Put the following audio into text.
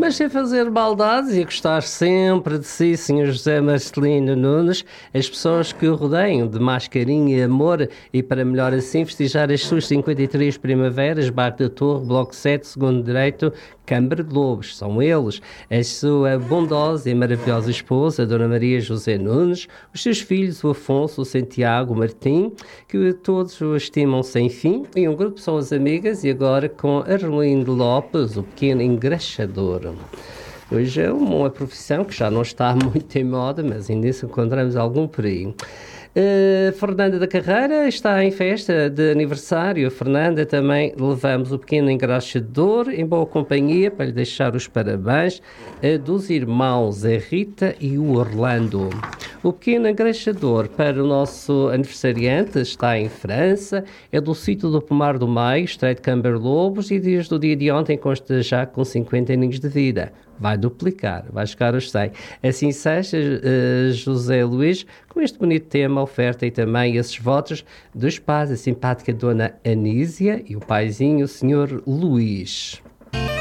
Mas sem fazer maldades e a gostar sempre de si, Sr. José Marcelino Nunes, as pessoas que o rodeiam de mais carinho e amor, e para melhor assim festejar as suas 53 primaveras, Barco da Torre, Bloco 7, segundo direito, Câmara de Lobos. São eles, a sua bondosa e maravilhosa esposa, Dona Maria José Nunes, os seus filhos, o Afonso, o Santiago, o Martim, que todos o estimam sem fim, e um grupo de pessoas amigas, e agora com Arlindo Lopes, o pequeno engraxador. Hoje é uma profissão que já não está muito em moda, mas ainda se encontramos algum por aí. Fernanda da Carreira está em festa de aniversário. Fernanda, também levamos o pequeno engraxador em boa companhia para lhe deixar os parabéns dos irmãos, a Rita e o Orlando. O pequeno engraxador para o nosso aniversariante está em França, é do sítio do Pomar do Maio, Estreito de Câmara Lobos, e desde o dia de ontem consta já com 50 aninhos de vida. Vai duplicar, vai chegar aos 100. Assim seja, José Luís, com este bonito tema, oferta e também esses votos dos pais, a simpática Dona Anísia e o paizinho, o Sr. Luís.